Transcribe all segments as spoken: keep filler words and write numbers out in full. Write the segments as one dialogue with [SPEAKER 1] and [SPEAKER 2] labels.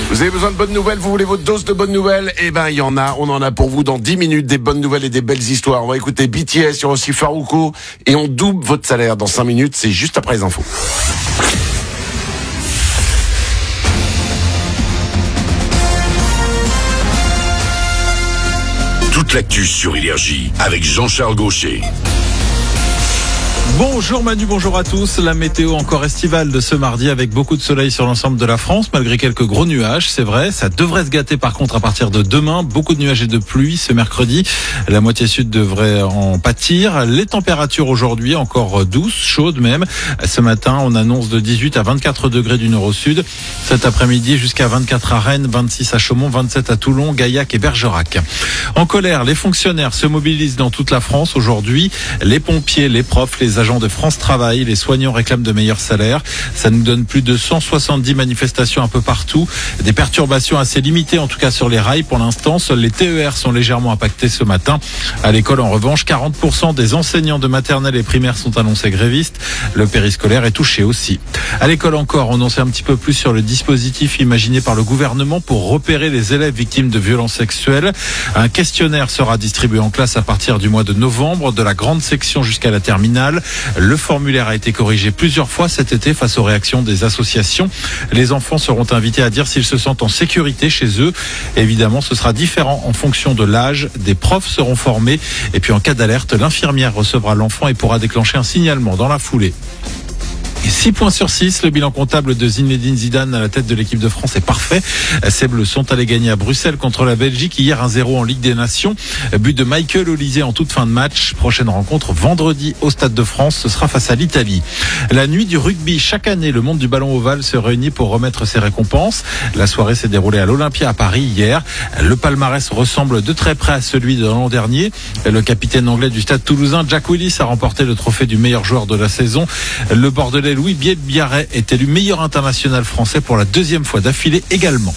[SPEAKER 1] Vous avez besoin de bonnes nouvelles, vous voulez votre dose de bonnes nouvelles? Eh ben, il y en a, on en a pour vous dans dix minutes, des bonnes nouvelles et des belles histoires. On va écouter B T S, sur aussi Farouko, et on double votre salaire dans cinq minutes, c'est juste après les infos.
[SPEAKER 2] Toute l'actu sur Énergie avec Jean-Charles Gaucher.
[SPEAKER 3] Bonjour Manu, bonjour à tous. La météo encore estivale de ce mardi avec beaucoup de soleil sur l'ensemble de la France malgré quelques gros nuages, c'est vrai. Ça devrait se gâter par contre à partir de demain. Beaucoup de nuages et de pluie ce mercredi. La moitié sud devrait en pâtir. Les températures aujourd'hui encore douces, chaudes même. Ce matin, on annonce de dix-huit à vingt-quatre degrés du nord au sud. Cet après-midi jusqu'à vingt-quatre à Rennes, vingt-six à Chaumont, vingt-sept à Toulon, Gaillac et Bergerac. En colère, les fonctionnaires se mobilisent dans toute la France aujourd'hui. Les pompiers, les profs, les agents de France Travail, les soignants réclament de meilleurs salaires. Ça nous donne plus de cent soixante-dix manifestations un peu partout. Des perturbations assez limitées, en tout cas sur les rails pour l'instant. Seuls les T E R sont légèrement impactés ce matin. À l'école, en revanche, quarante pour cent des enseignants de maternelle et primaire sont annoncés grévistes. Le périscolaire est touché aussi. À l'école encore, on en sait un petit peu plus sur le dispositif imaginé par le gouvernement pour repérer les élèves victimes de violences sexuelles. Un questionnaire sera distribué en classe à partir du mois de novembre, de la grande section jusqu'à la terminale. Le formulaire a été corrigé plusieurs fois cet été face aux réactions des associations. Les enfants seront invités à dire s'ils se sentent en sécurité chez eux. Évidemment, ce sera différent en fonction de l'âge. Des profs seront formés. Et puis en cas d'alerte, l'infirmière recevra l'enfant et pourra déclencher un signalement dans la foulée. Et six points sur six, le bilan comptable de Zinedine Zidane à la tête de l'équipe de France est parfait. Ces Bleus sont allés gagner à Bruxelles contre la Belgique hier un zéro en Ligue des Nations. But de Michael Olise en toute fin de match. Prochaine rencontre vendredi au Stade de France, ce sera face à l'Italie. La nuit du rugby, chaque année, le monde du ballon ovale se réunit pour remettre ses récompenses. La soirée s'est déroulée à l'Olympia à Paris hier. Le palmarès ressemble de très près à celui de l'an dernier. Le capitaine anglais du Stade toulousain, Jack Willis, a remporté le trophée du meilleur joueur de la saison. Le Bordelais Louis Biel-Biarret est élu meilleur international français pour la deuxième fois d'affilée également.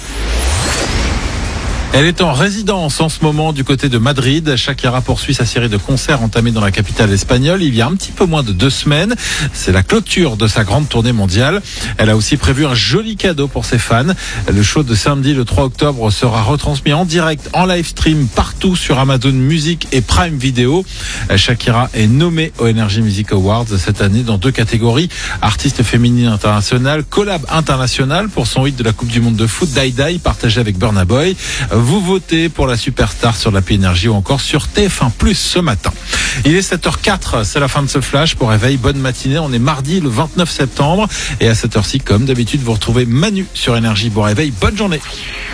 [SPEAKER 3] Elle est en résidence en ce moment du côté de Madrid. Shakira poursuit sa série de concerts entamés dans la capitale espagnole il y a un petit peu moins de deux semaines. C'est la clôture de sa grande tournée mondiale. Elle a aussi prévu un joli cadeau pour ses fans. Le show de samedi le trois octobre sera retransmis en direct, en live stream partout sur Amazon Music et Prime Video. Shakira est nommée aux Energy Music Awards cette année dans deux catégories. Artiste féminine internationale, collab international pour son hit de la Coupe du Monde de foot, Die Die, partagé avec Burna Boy. Vous votez pour la superstar sur l'appli Énergie ou encore sur T F un plus ce matin. Il est sept heures quatre, c'est la fin de ce flash. Pour réveil, bonne matinée. On est mardi le vingt-neuf septembre et à cette heure-ci, comme d'habitude, vous retrouvez Manu sur Énergie. Bon réveil, bonne journée.